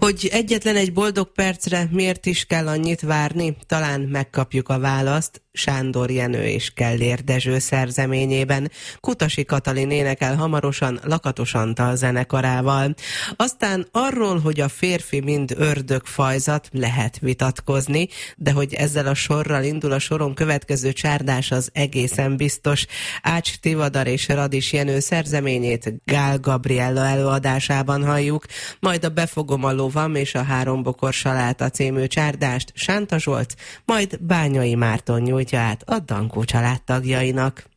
Hogy egyetlen egy boldog percre miért is kell annyit várni? Talán megkapjuk a választ Sándor Jenő és Kellér Dezső szerzeményében. Kutasi Katalin énekel hamarosan Lakatos Antal zenekarával. Aztán arról, hogy a férfi mind ördögfajzat, lehet vitatkozni, de hogy ezzel a sorral indul a soron következő csárdás, az egészen biztos. Ács Tivadar és Radis Jenő szerzeményét Gál Gabriella előadásában halljuk, majd a Befogom a lovam és a Három bokor saláta című csárdást Sánta Zsolt, majd Bányai Márton nyújtja át a Dankó család tagjainak.